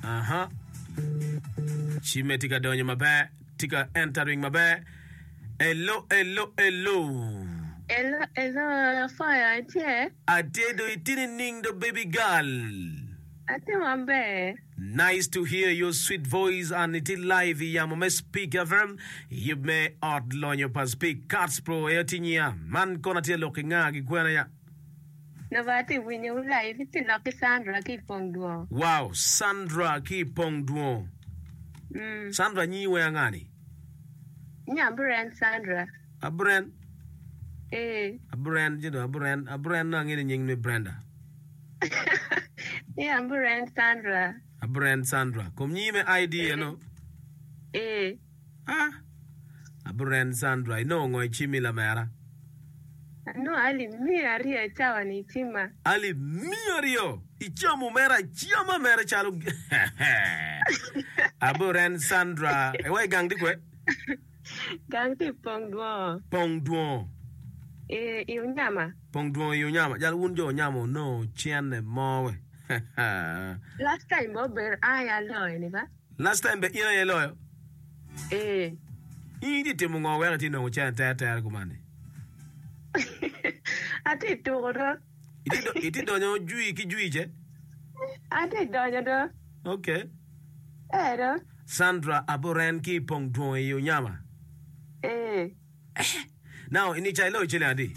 Chime tika donyo mabe, tika entering mabe. Hello. Hello, fire, yeah. Ade do itini ning the baby girl. Ate mabe. Nice to hear your sweet voice and it is live yamo speaker from you may outlonyo pas speak cards pro etinya man kona te lokinga gikwena ya. Navati winyo live iti lucky Sandra ki pongduo. Wow, Sandra ki pongduo. Sandra nyiwe ngani? Nyambren Sandra. Abren. Abren jido abren na ngini nying ni Brenda. Nyambren Sandra. Abren Sandra. Kom nyime ID no. Abren Sandra ino ngoy chimi la mera. No, ali miario chawa ni chima. Ali miario ichamu mera chama mera chalo. Abren Sandra. Ewe gang di kwe? Gang di pongduo. Pongduo. Iunyama. Pongduo iunyama. Jal unjo nyamo no chiane mowe. Last time Bober aya loy ni ba? Last time be ina ye loyo. Idi temu ngowe ti no chiane tete kumane. Ati toro. Iti donyo jui ki jui je? Ati donyo do. Okay. Do. Sandra aboren ki pongduo iunyama. Now ini chailo chile adi.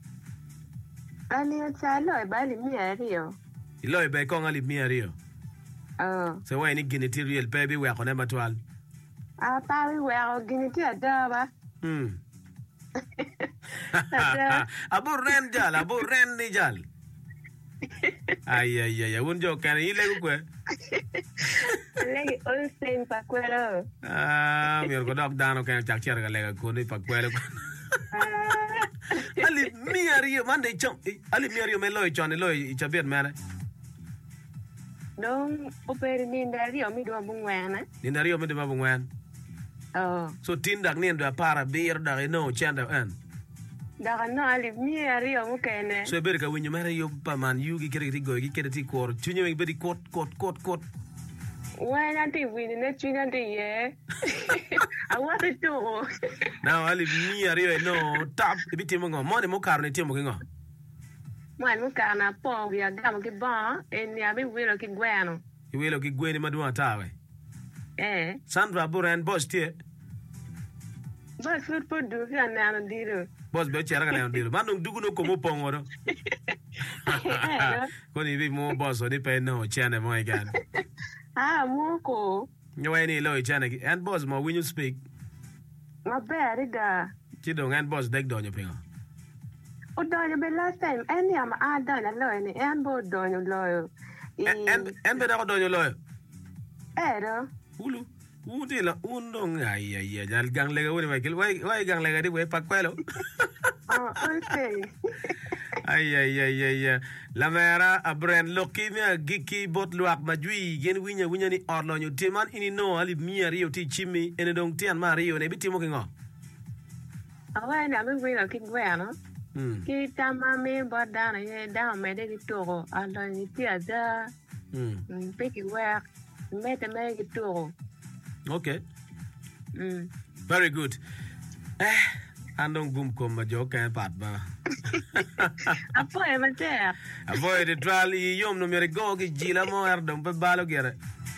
Ani chailo bali miario. Ilo be kong ali miario. So why ni giniti real baby we akone matwal. Pa we giniti adaba. Aboren ni jal. Ay, unjo kan ile kwe. Legi all same pa kwelo. Mi ko dog dano kan chak cher ga lega ko ni pa kwelo. Ali miario mande chom. Ali miario me loy chon loy chabet mane. Dong operi nindario mi do bungwana. Nindario mi do bungwan. So tindak ni ndo para beer da no chanda an. Daga no ali miario mukene. So ber ka winyo mare yo pa man yugi kere go gi kere ti kor chunyo mi bedi kot. Why not win ne chuna de ye? I want to do. Now ali miario no tap biti mo ngo mo mo karne ti mo ngo. Man mukana po via gamo ki ba en ya mi wilo ki gweno. Iwilo ki gweni madwa tawe. Sandra Buran boss tie. Boss food po do ya na ndiro. Boss be chera kana ndiro. Manu dugu no komo pongoro. Koni bi mo boss oni pe no chane mo again. Moko. Nyowe ni lo chane and boss mo when you speak. Ma bad da. Chido and boss dek donyo pingo. O donyo be last time any am donyo lo ni and bo donyo lo. And be da donyo lo. Do. Ulu. Uti la undong ay jal gang lega woni Michael why gang lega di we pakwelo. Okay. Ay la mera abren lokimia giki bot luak majui gen winya ni orlonyo timan ini no ali miario ti chimi ene dong tian mario ne bitimo kingo. Awa na mi wilo ki gweno. Ki tamami bodana ye da me de toro alo ni ti ada. Peki work mete me ki toro. Okay. Very good. Andong gum kom ma jo kan pat ba. Apo e mater. Avoid the trial yom no mere go ki jila mo erdom pe balo gere.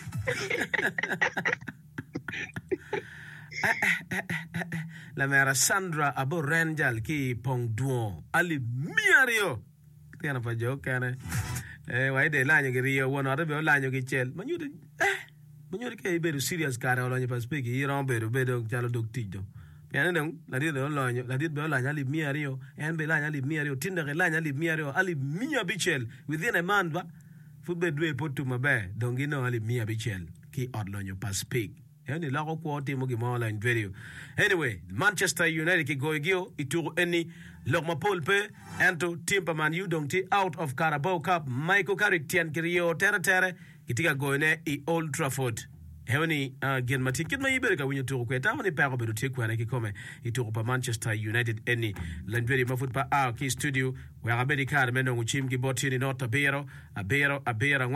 La mera Sandra Aborenjal ki pongduo ali miario. Tiana pa jo kan wai de lanyo ki rio wono be lanyo ki chel. Manyuri ke beru serious kara olonyo pa speak iron beru chalo dok tijo. Piano dong la dit be olonyo ali miario en be lanyo ali miario tinda ke lanyo ali miario ali mia bichel within a month ba football dwe potu mabe dongino ali mia bichel ki olonyo pa speak. Yani la ko ko timo ki mo line video. Anyway, Manchester United ki goigio ituru eni lokma polpe ento timpa man you don't out of Carabao Cup Michael Carrick tian kirio tere kitika goine i Old Trafford. Hewani gen mati kit mai berka winyo turu kweta wani pa ko bedu tekwa na ki kome ituru pa Manchester United eni line video mafut pa ki studio wa gabedi kar meno nguchim ki botini nota abero